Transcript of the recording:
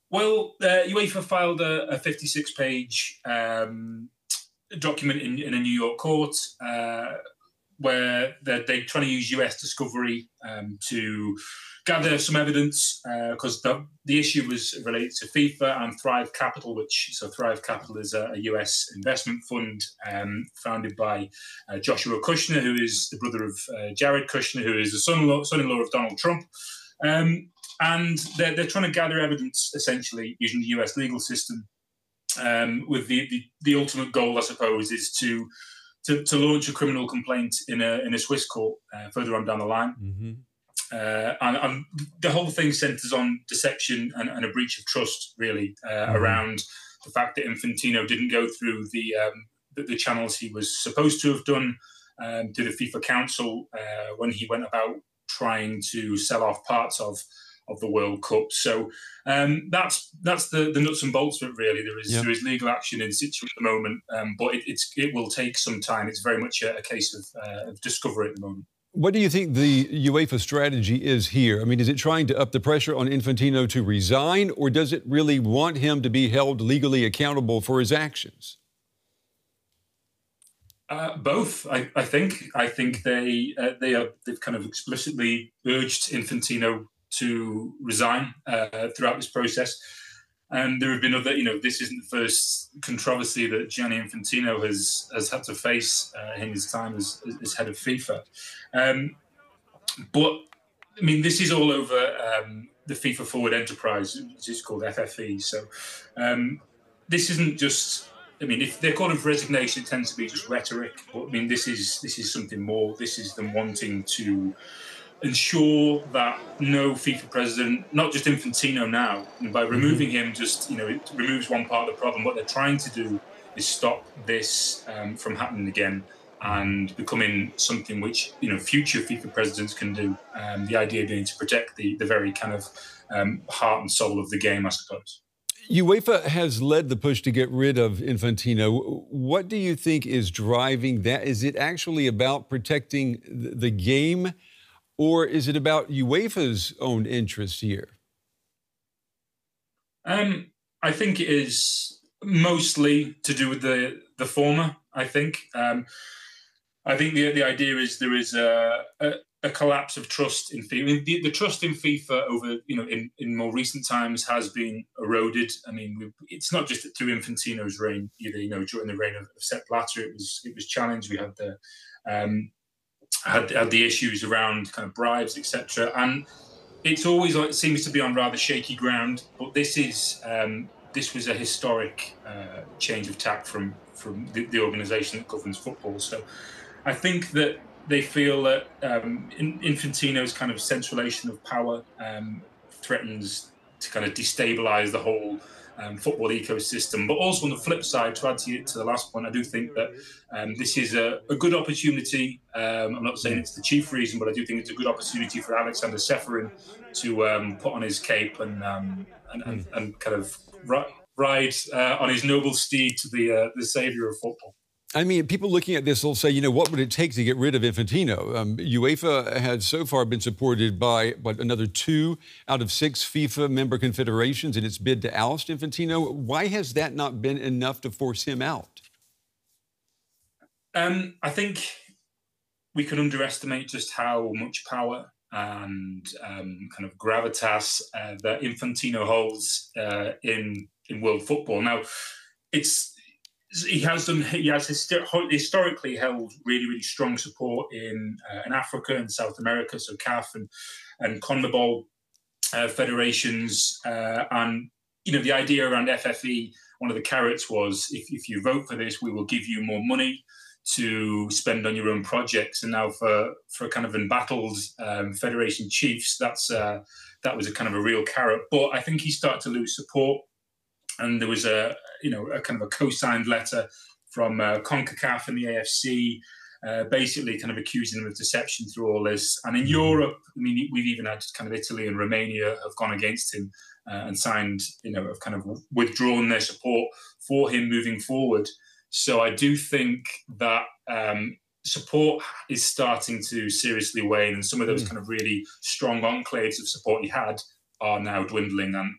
Well, UEFA filed a 56-page document in a New York court where they're trying to use US discovery to gather some evidence because the issue was related to FIFA and Thrive Capital, Thrive Capital is a US investment fund founded by Joshua Kushner, who is the brother of Jared Kushner, who is the son-in-law of Donald Trump. And they're trying to gather evidence, essentially, using the US legal system, with the ultimate goal, I suppose, is to launch a criminal complaint in a Swiss court further on down the line. Mm-hmm. And the whole thing centres on deception and a breach of trust, really, around the fact that Infantino didn't go through the channels he was supposed to have done to the FIFA Council when he went about trying to sell off parts of the World Cup. So that's the nuts and bolts of it, really. There is legal action in situ at the moment, but it will take some time. It's very much a case of discovery at the moment. What do you think the UEFA strategy is here? I mean, is it trying to up the pressure on Infantino to resign, or does it really want him to be held legally accountable for his actions? Both, I think. I think they've kind of explicitly urged Infantino to resign throughout this process. And there have been other, this isn't the first controversy that Gianni Infantino has had to face in his time as head of FIFA. But, I mean, this is all over the FIFA Forward Enterprise, which is called FFE. So this isn't just, I mean, if they're calling for resignation, it tends to be just rhetoric. But, I mean, this is something more. This is them wanting to ensure that no FIFA president, not just Infantino now, and by removing him, it removes one part of the problem. What they're trying to do is stop this from happening again and becoming something which, future FIFA presidents can do. The idea being to protect the very kind of heart and soul of the game, I suppose. UEFA has led the push to get rid of Infantino. What do you think is driving that? Is it actually about protecting the game, or is it about UEFA's own interests here? I think it is mostly to do with the former, I think. I think the idea is there is a collapse of trust in FIFA. I mean, the trust in FIFA over, in more recent times has been eroded. I mean, it's not just through Infantino's reign either. During the reign of Sepp Blatter, it was challenged. We had had the issues around kind of bribes, etc. And it's always it seems to be on rather shaky ground. But this was a historic change of tack from the organisation that governs football. So I think that they feel that Infantino's kind of centralisation of power threatens to kind of destabilise the whole football ecosystem. But also on the flip side, to add to the last point, I do think that this is a good opportunity. I'm not saying it's the chief reason, but I do think it's a good opportunity for Alexander Ceferin to put on his cape and kind of ride on his noble steed to the saviour of football. I mean, people looking at this will say, what would it take to get rid of Infantino? UEFA has so far been supported by, another 2 out of 6 FIFA member confederations in its bid to oust Infantino. Why has that not been enough to force him out? I think we can underestimate just how much power and kind of gravitas that Infantino holds in world football. Now, he has historically held really, really strong support in Africa and South America, so CAF and CONMEBOL federations. And, the idea around FFE, one of the carrots was, if you vote for this, we will give you more money to spend on your own projects. And now for kind of embattled federation chiefs, that was a kind of a real carrot. But I think he started to lose support. And there was a kind of a co-signed letter from CONCACAF and the AFC, basically kind of accusing him of deception through all this. And in Europe, I mean, we've even had kind of Italy and Romania have gone against him and signed, have kind of withdrawn their support for him moving forward. So I do think that support is starting to seriously wane, and some of those kind of really strong enclaves of support he had are now dwindling, and